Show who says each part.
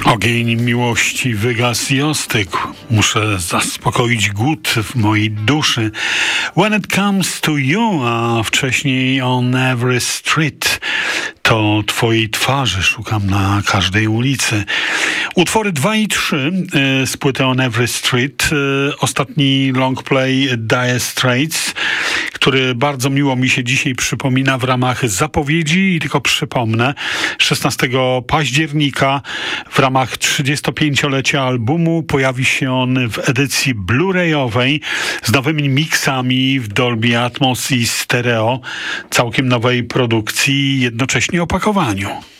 Speaker 1: Ogień miłości wygasł i ostygł. Muszę zaspokoić głód w mojej duszy. When it comes to you, a wcześniej on every street. To twojej twarzy szukam na każdej ulicy. Utwory 2 i 3 z płyty On Every Street. Ostatni longplay Dire Straits, który bardzo miło mi się dzisiaj przypomina w ramach zapowiedzi i tylko przypomnę, 16 października w ramach 35-lecia albumu pojawi się on w edycji Blu-rayowej z nowymi miksami w Dolby Atmos i stereo, całkiem nowej produkcji i jednocześnie opakowaniu.